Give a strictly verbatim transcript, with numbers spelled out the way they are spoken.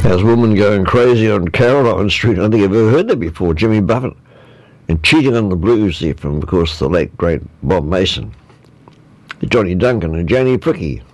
There's a woman going crazy on Caroline Street. I don't think I've ever heard that before. Jimmy Buffett. And cheating on the blues there from, of course, the late, great Bob Mason. Johnny Duncan and Janie Prickey.